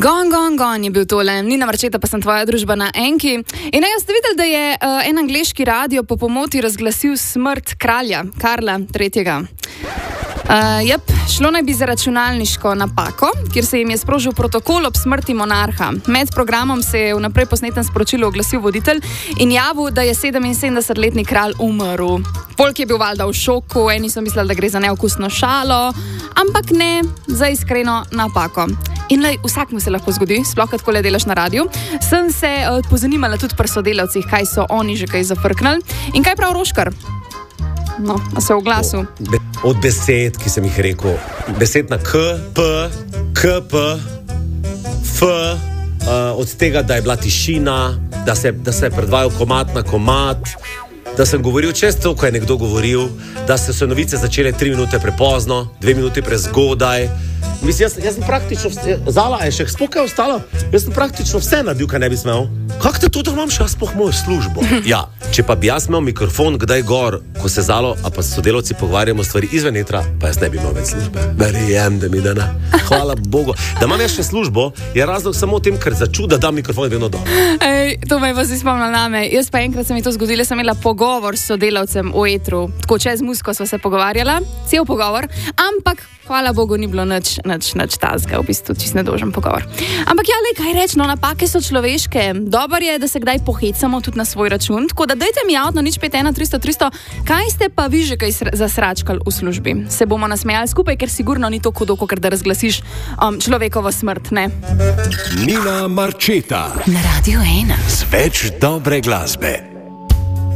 Gon je bil tole, Nina Marčeta, pa sem tvoja družba na Enki. In jaz ste videli, da je en angleški radio po pomoti razglasil smrt kralja, Karla III. Šlo naj bi za računalniško napako, kjer se jim je sprožil protokol ob smrti monarha. Med programom se je v naprej posnetem sporočilu oglasil voditelj in javil, da je 77-letni kralj umrl. Folk je bil valjda v šoku, eni so mislili, da gre za neokusno šalo, ampak ne, za iskreno napako. In vsakmu se lahko zgodi, sploh kad kole delaš na radiju. Sem se pozanimala tudi pri sodelavcih, kaj so oni že kaj zafrknali. In kaj prav Roškar? No, a se v glasu. Od besed, ki sem jih rekel, besed na K, P, KP, F, od tega, da je bila tišina, da se je predvajal komad na komad, da sem govoril čez to, ko je nekdo govoril, da so novice začele 3 minute prepozno, 2 minuti prezgodaj. Mislim, jaz sem praktično Zala, je še spokaj ostalo? Jaz sem praktično vse naredil, kaj ne bi smel. Kako te to, da imam še jaz sploh mojo službo? Ja, če pa bi jaz imel mikrofon kdaj gor, ko se Zalo, a pa sodelavci pogovarjamo stvari izven etra, pa jaz ne bi imel več službe. Verjem, da mi da ne. Hvala Bogu. Da imam jaz še službo, je razlog samo v tem, ker začu, da dam mikrofon vedno dol. To me je pa si spomnila name. Jaz pa enkrat se mi to zgodilo, sem imela pogovor s sodelavcem v etru. Tako čez muziko sva se pogovarjala, cel pogovor, ampak hvala Bogu ni bilo nič tazga, v bistvu čisto nedožen pogovor. Ampak ja, kaj reč, no, napake so človeške. Dobro je, da se kdaj pohecamo tudi na svoj račun, tako da dajte mi javno 051 300 300, kaj ste pa vi že kaj zasračkali v službi? Se bomo nasmejali skupaj, ker sigurno ni to hudo, ker da razglasiš človekovo smrt, ne? Nina Marčeta na Radio 1 z več dobre glasbe.